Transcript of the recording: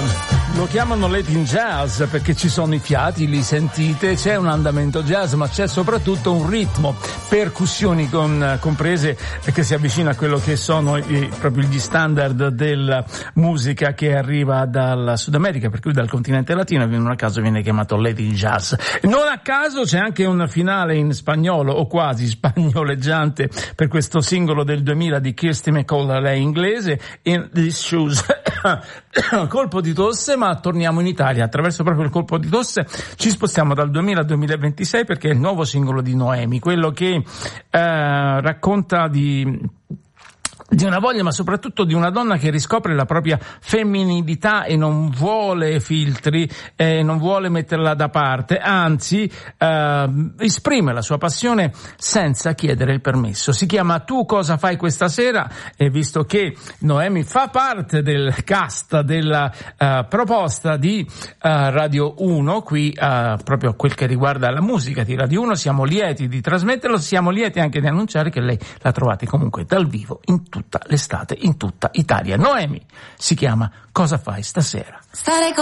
Lo chiamano Latin Jazz perché ci sono i fiati, li sentite, c'è un andamento jazz, ma c'è soprattutto un ritmo, percussioni comprese che si avvicina a quello che sono proprio gli standard della musica che arriva dal Sud America, per cui dal continente latino, non a caso viene chiamato Latin Jazz. Non a caso c'è anche un finale in spagnolo, o quasi spagnoleggiante, per questo singolo del 2000 di Kirsty MacColl, lei inglese, In These Shoes. Colpo di tosse, ma torniamo in Italia. Attraverso proprio il colpo di tosse ci spostiamo dal 2000 al 2026, perché è il nuovo singolo di Noemi, quello che racconta di una voglia, ma soprattutto di una donna che riscopre la propria femminilità e non vuole filtri, non vuole metterla da parte, anzi esprime la sua passione senza chiedere il permesso. Si chiama Tu cosa fai questa sera, e visto che Noemi fa parte del cast della proposta di Radio 1, qui proprio quel che riguarda la musica di Radio 1, siamo lieti di trasmetterlo, siamo lieti anche di annunciare che lei la trovate comunque dal vivo in tutta l'estate, in tutta Italia. Noemi si chiama Cosa fai stasera? Stare con